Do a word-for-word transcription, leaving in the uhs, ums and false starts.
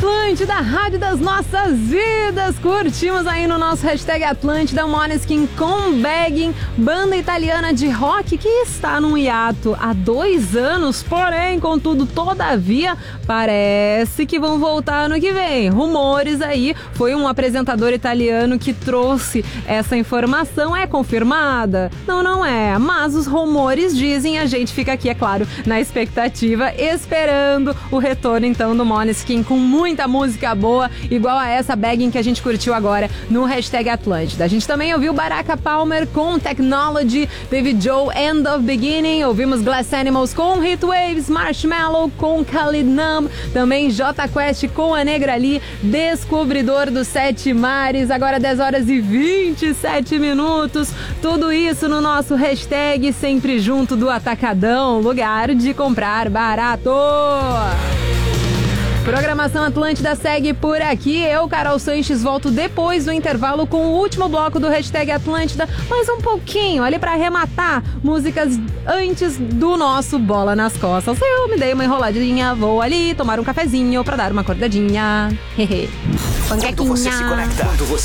Atlântida, rádio das nossas vidas. Curtimos aí no nosso hashtag Atlântida, Måneskin com Begging, banda italiana de rock que está num hiato há dois anos, porém, contudo, todavia, parece que vão voltar no que vem. Rumores aí, foi um apresentador italiano que trouxe essa informação. É confirmada? Não, não é, mas os rumores dizem, a gente fica aqui, é claro, na expectativa, esperando o retorno então do Måneskin com muita música boa, igual a essa Begging que a gente curtiu agora no hashtag Atlântida. A gente também ouviu Baraka Palmer com Technology, teve Joe End of Beginning, ouvimos Glass Animals com Heatwaves, Marshmallow com Khalid Numb, também Jota Quest com a Negra Lee, Descobridor dos Sete Mares, agora dez horas e vinte e sete minutos, tudo isso no nosso hashtag sempre junto do Atacadão, lugar de comprar barato. Programação Atlântida segue por aqui. Eu, Carol Sanches, volto depois do intervalo com o último bloco do hashtag Atlântida, mais um pouquinho ali para arrematar músicas antes do nosso Bola nas Costas. Eu me dei uma enroladinha, vou ali tomar um cafezinho para dar uma acordadinha. Hehe. Quando você se conecta, quando você